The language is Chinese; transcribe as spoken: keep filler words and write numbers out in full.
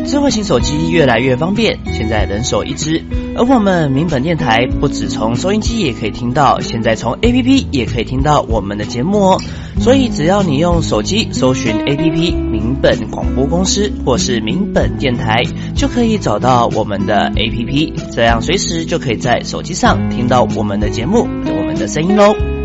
智慧型手机越来越方便，现在人手一支。而我们民本电台不只从收音机也可以听到，现在从 A P P 也可以听到我们的节目哦。所以只要你用手机搜寻 A P P 民本广播公司或是民本电台，就可以找到我们的 A P P， 这样随时就可以在手机上听到我们的节目，我们的声音咯。